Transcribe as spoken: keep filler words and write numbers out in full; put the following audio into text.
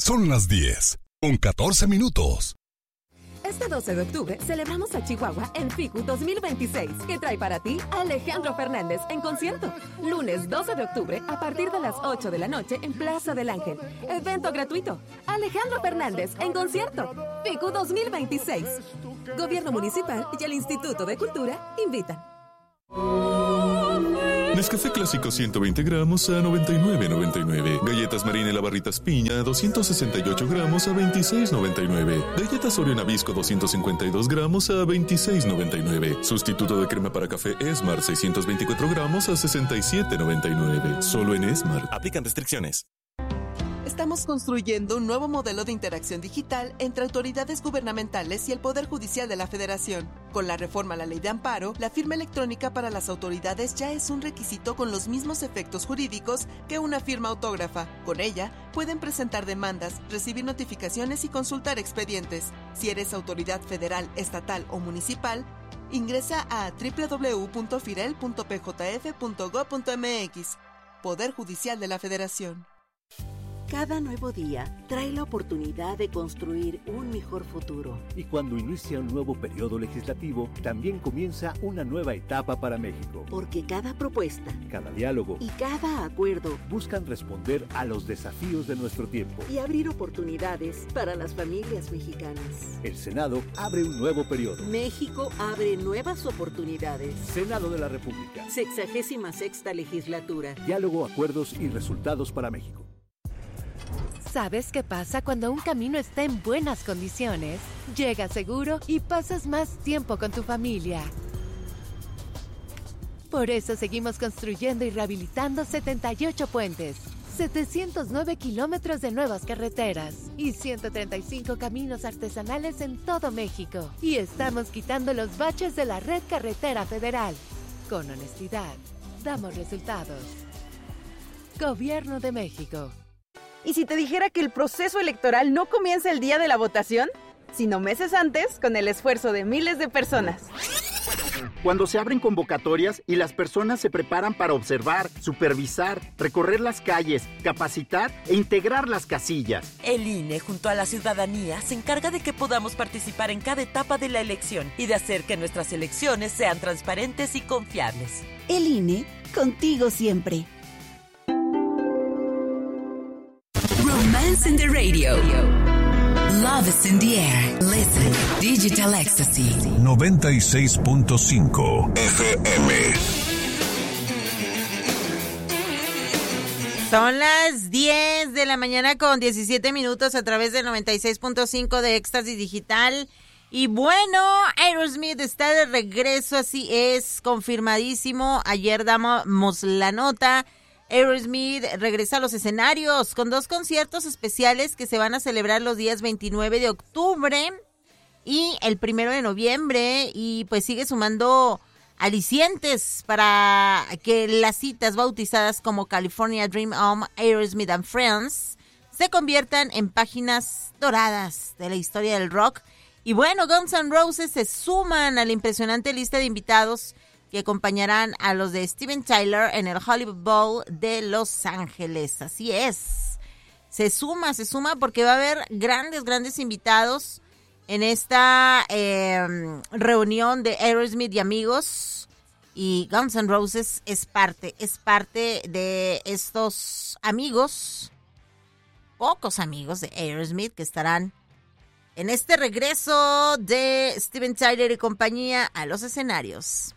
Son las diez, con catorce minutos. Este doce de octubre celebramos a Chihuahua en F I C U dos mil veintiséis, que trae para ti a Alejandro Fernández en concierto. Lunes doce de octubre a partir de las ocho de la noche en Plaza del Ángel. Evento gratuito. Alejandro Fernández en concierto. F I C U dos mil veintiséis. Gobierno Municipal y el Instituto de Cultura invitan. Nescafé clásico ciento veinte gramos a noventa y nueve noventa y nueve. Galletas Marina y la barritas Piña doscientos sesenta y ocho gramos a veintiséis noventa y nueve. Galletas Oreo Nabisco doscientos cincuenta y dos gramos a veintiséis noventa y nueve. Sustituto de crema para café Esmar seiscientos veinticuatro gramos a sesenta y siete noventa y nueve. Solo en Esmar. Aplican restricciones. Estamos construyendo un nuevo modelo de interacción digital entre autoridades gubernamentales y el Poder Judicial de la Federación. Con la reforma a la Ley de Amparo, la firma electrónica para las autoridades ya es un requisito con los mismos efectos jurídicos que una firma autógrafa. Con ella, pueden presentar demandas, recibir notificaciones y consultar expedientes. Si eres autoridad federal, estatal o municipal, ingresa a doble u doble u doble u punto firel punto p j f punto gob punto m x. Poder Judicial de la Federación. Cada nuevo día trae la oportunidad de construir un mejor futuro. Y cuando inicia un nuevo periodo legislativo, también comienza una nueva etapa para México. Porque cada propuesta, cada diálogo y cada acuerdo buscan responder a los desafíos de nuestro tiempo y abrir oportunidades para las familias mexicanas. El Senado abre un nuevo periodo. México abre nuevas oportunidades. Senado de la República. Sexagésima sexta legislatura. Diálogo, acuerdos y resultados para México. ¿Sabes qué pasa cuando un camino está en buenas condiciones? Llegas seguro y pasas más tiempo con tu familia. Por eso seguimos construyendo y rehabilitando setenta y ocho puentes, setecientos nueve kilómetros de nuevas carreteras y ciento treinta y cinco caminos artesanales en todo México. Y estamos quitando los baches de la red carretera federal. Con honestidad, damos resultados. Gobierno de México. ¿Y si te dijera que el proceso electoral no comienza el día de la votación, sino meses antes, con el esfuerzo de miles de personas? Cuando se abren convocatorias y las personas se preparan para observar, supervisar, recorrer las calles, capacitar e integrar las casillas. El I N E, junto a la ciudadanía, se encarga de que podamos participar en cada etapa de la elección y de hacer que nuestras elecciones sean transparentes y confiables. El I N E, contigo siempre. Romance in the radio. Love is in the air. Listen. Digital Ecstasy. noventa y seis punto cinco F M. Son las diez de la mañana con diecisiete minutos a través del noventa y seis punto cinco de Éxtasis Digital. Y bueno, Aerosmith está de regreso, así es, confirmadísimo. Ayer damos la nota. Aerosmith regresa a los escenarios con dos conciertos especiales que se van a celebrar los días veintinueve de octubre y el primero de noviembre, y pues sigue sumando alicientes para que las citas bautizadas como California Dream Home, Aerosmith and Friends se conviertan en páginas doradas de la historia del rock. Y bueno, Guns N' Roses se suman a la impresionante lista de invitados que acompañarán a los de Steven Tyler en el Hollywood Bowl de Los Ángeles. Así es. Se suma, se suma porque va a haber grandes, grandes invitados en esta eh, reunión de Aerosmith y amigos. Y Guns N' Roses es parte, es parte de estos amigos, pocos amigos de Aerosmith que estarán en este regreso de Steven Tyler y compañía a los escenarios.